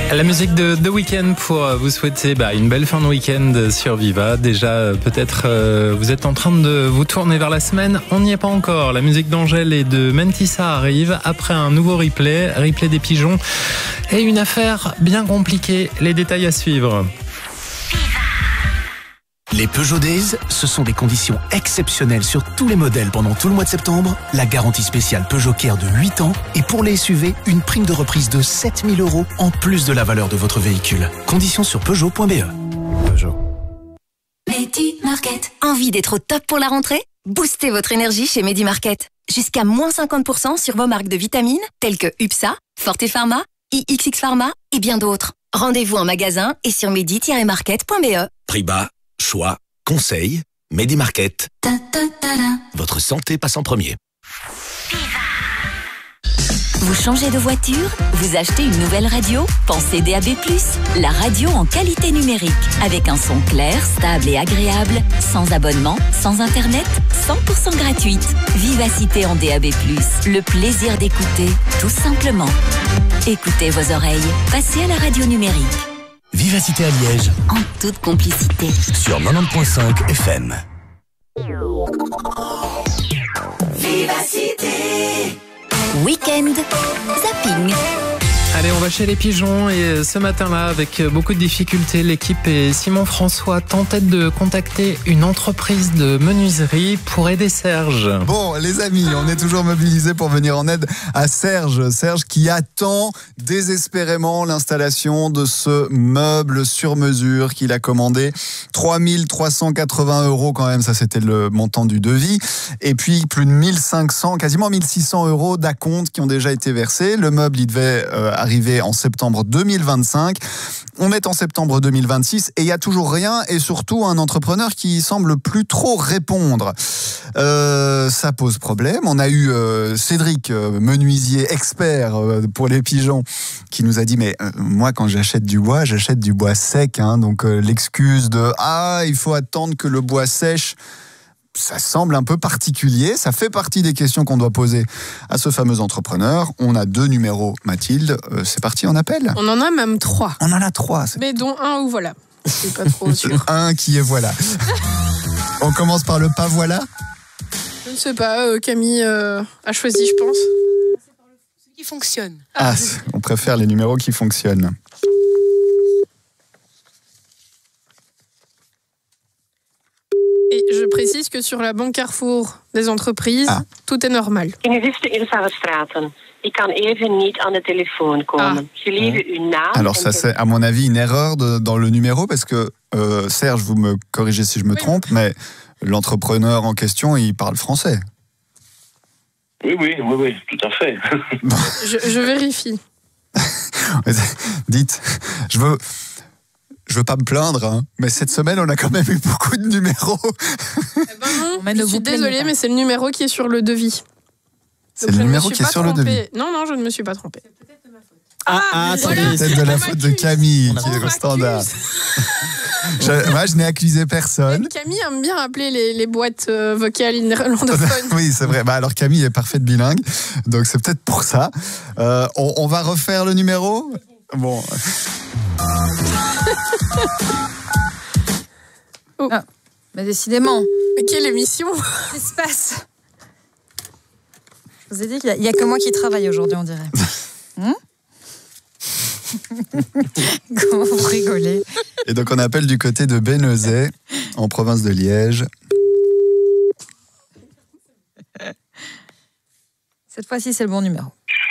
La musique de The Weeknd pour vous souhaiter une belle fin de week-end sur Viva. Déjà, peut-être vous êtes en train de vous tourner vers la semaine. On n'y est pas encore. La musique d'Angèle et de Mentissa arrive après un nouveau replay des pigeons et une affaire bien compliquée. Les détails à suivre. Les Peugeot Days, ce sont des conditions exceptionnelles sur tous les modèles pendant tout le mois de septembre. La garantie spéciale Peugeot Care de 8 ans et pour les SUV, une prime de reprise de 7 000 € en plus de la valeur de votre véhicule. Conditions sur Peugeot.be. Peugeot. Medi Market. Envie d'être au top pour la rentrée? Boostez votre énergie chez Medi Market. Jusqu'à moins 50% sur vos marques de vitamines telles que UPSA, Forte Pharma, IXX Pharma et bien d'autres. Rendez-vous en magasin et sur medi-market.be. Prix bas, choix, conseil, Medi Market. Votre santé passe en premier. Vous changez de voiture? Vous achetez une nouvelle radio? Pensez DAB+, la radio en qualité numérique. Avec un son clair, stable et agréable, sans abonnement, sans internet, 100% gratuite. Vivacité en DAB+, le plaisir d'écouter, tout simplement. Écoutez vos oreilles, passez à la radio numérique. Vivacité à Liège. En toute complicité. Sur 90.5 FM. Vivacité. Week-end zapping. Allez, on va chez les pigeons et ce matin-là, avec beaucoup de difficultés, l'équipe et Simon François tentaient de contacter une entreprise de menuiserie pour aider Serge. Bon, les amis, on est toujours mobilisés pour venir en aide à Serge. Serge qui attend désespérément l'installation de ce meuble sur mesure qu'il a commandé. 3 380 € quand même, ça c'était le montant du devis. Et puis plus de 1500, quasiment 1600 € d'acompte qui ont déjà été versés. Le meuble, il devait arrivé en septembre 2025. On est en septembre 2026 et il n'y a toujours rien et surtout un entrepreneur qui semble plus trop répondre. Ça pose problème. On a eu Cédric, menuisier expert pour les pigeons, qui nous a dit mais moi quand j'achète du bois sec. Donc l'excuse de il faut attendre que le bois sèche, ça semble un peu particulier. Ça fait partie des questions qu'on doit poser à ce fameux entrepreneur. On a 2 numéros, Mathilde. C'est parti, on appelle. On en a même 3. On en a 3. Mais dont un où voilà. C'est pas trop sûr. Un qui est voilà. On commence par le pas voilà. Je ne sais pas, Camille a choisi, je pense. C'est qui fonctionne. On préfère les numéros qui fonctionnent. Et je précise que sur la banque Carrefour des entreprises, tout est normal. In uw liste Ilvarenstraten. Ik kan even niet aan de telefoon komen. Gelieve uw naam. Alors ça c'est à mon avis une erreur dans le numéro parce que Serge, vous me corrigez si je me trompe, mais l'entrepreneur en question, il parle français. Oui, tout à fait. Je vérifie. Dites, je veux pas me plaindre, mais cette semaine, on a quand même eu beaucoup de numéros. Non, je suis désolée, mais c'est le numéro qui est sur le devis. C'est le numéro qui est sur le devis. Non, je ne me suis pas trompée. C'est peut-être de la faute de Camille qui est au standard. Moi, je n'ai accusé personne. Mais Camille aime bien appeler les boîtes vocales néerlandophones. Oui, c'est vrai. Alors Camille est parfaite bilingue, donc c'est peut-être pour ça. On va refaire le numéro. Bon. Mais décidément. Mais quelle émission? Qu'est-ce qui se passe? Je vous ai dit qu'il n'y a que moi qui travaille aujourd'hui, on dirait. Comment vous rigolez? Et donc on appelle du côté de Bénezet, en province de Liège. Cette fois-ci, c'est le bon numéro.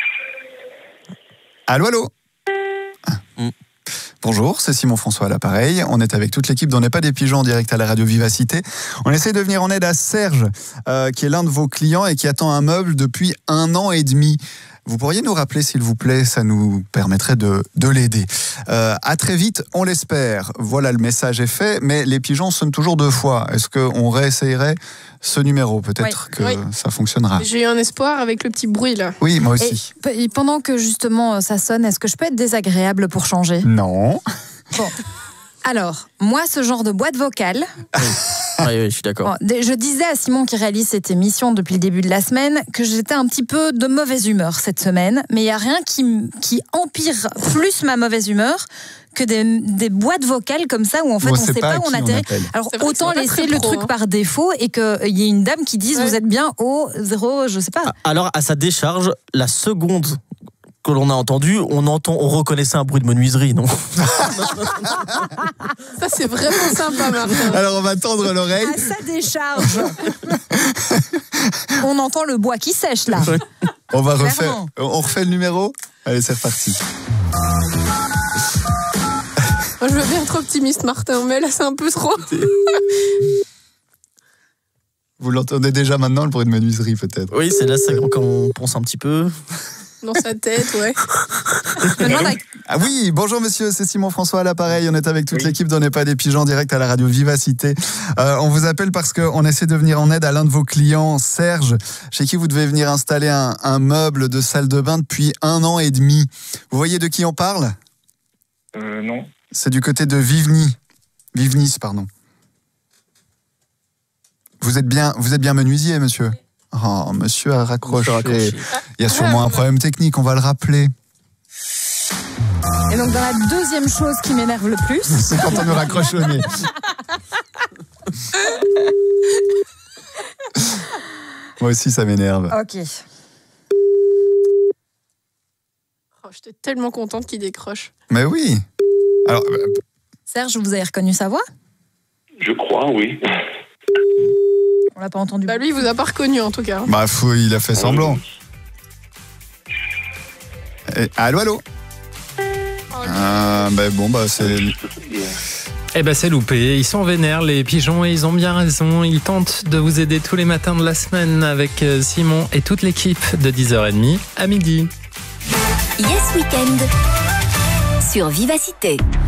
Allô? Bonjour, c'est Simon François à l'appareil. On est avec toute l'équipe d'On n'est pas des pigeons en direct à la radio Vivacité. On essaie de venir en aide à Serge, qui est l'un de vos clients et qui attend un meuble depuis 1 an et demi. Vous pourriez nous rappeler, s'il vous plaît, ça nous permettrait de l'aider. À très vite, on l'espère. Voilà, le message est fait, mais les pigeons sonnent toujours 2 fois. Est-ce qu'on réessayerait ce numéro? Peut-être que ça fonctionnera. J'ai eu un espoir avec le petit bruit, là. Oui, moi aussi. Et pendant que, justement, ça sonne, est-ce que je peux être désagréable pour changer? Non. Bon. Alors, moi, ce genre de boîte vocale, Oui, je suis d'accord. Bon, je disais à Simon qui réalise cette émission depuis le début de la semaine que j'étais un petit peu de mauvaise humeur cette semaine, mais il n'y a rien qui empire plus ma mauvaise humeur que des boîtes vocales comme ça où en fait on ne sait pas où on atterrit. Alors autant laisser le truc par défaut et qu'il y ait une dame qui dise vous êtes bien au 0, je sais pas. Alors à sa décharge, la seconde que l'on a entendu, on reconnaissait un bruit de menuiserie, non? Ça c'est vraiment sympa, Martin. Alors on va tendre l'oreille. À sa décharge. On entend le bois qui sèche là. On refait le numéro. Allez, c'est reparti. Moi, je veux bien être optimiste, Martin, mais là c'est un peu trop. Vous l'entendez déjà maintenant, le bruit de menuiserie peut-être? Oui, c'est là quand on pense un petit peu. Dans sa tête, ouais. Ah oui, bonjour monsieur, c'est Simon François à l'appareil. On est avec toute l'équipe d'On n'est pas des pigeons, direct à la radio Vivacité. On vous appelle parce qu'on essaie de venir en aide à l'un de vos clients, Serge, chez qui vous devez venir installer un meuble de salle de bain depuis 1 an et demi. Vous voyez de qui on parle? Non. C'est du côté de Vivnis, pardon. Vous êtes bien menuisier, monsieur? Oh, monsieur a raccroché. Il y a sûrement un problème technique, on va le rappeler. Et donc dans la deuxième chose qui m'énerve le plus, c'est quand on nous raccroche le nez. Moi aussi ça m'énerve. Ok. Oh, j'étais tellement contente qu'il décroche. Mais oui. Alors, Serge, vous avez reconnu sa voix? Je crois, oui. On l'a pas entendu. Bah lui, il vous a pas reconnu en tout cas. Bah il a fait semblant. Allô? C'est... c'est loupé. Ils sont vénères, les pigeons, et ils ont bien raison. Ils tentent de vous aider tous les matins de la semaine avec Simon et toute l'équipe de 10h30 à midi. Yes Weekend sur Vivacité.